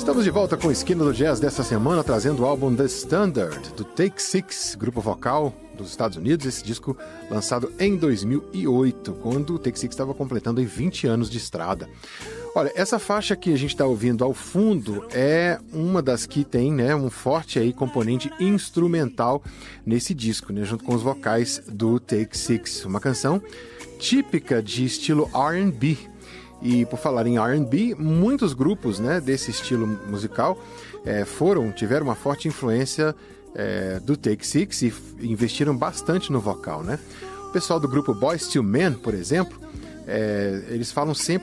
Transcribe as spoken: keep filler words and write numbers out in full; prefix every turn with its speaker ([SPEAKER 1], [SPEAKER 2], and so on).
[SPEAKER 1] Estamos de volta com a Esquina do Jazz desta semana, trazendo o álbum The Standard, do Take Six, grupo vocal dos Estados Unidos. Esse disco lançado em dois mil e oito, quando o Take Six estava completando aí vinte anos de estrada. Olha, essa faixa que a gente está ouvindo ao fundo é uma das que tem, né, um forte aí componente instrumental nesse disco, né, junto com os vocais do Take Six. Uma canção típica de estilo R and B. E por falar em R and B, muitos grupos, né, desse estilo musical é, foram, tiveram uma forte influência é, do Take Six e investiram bastante no vocal, né? O pessoal do grupo Boyz two Men, por exemplo, é, eles falam sempre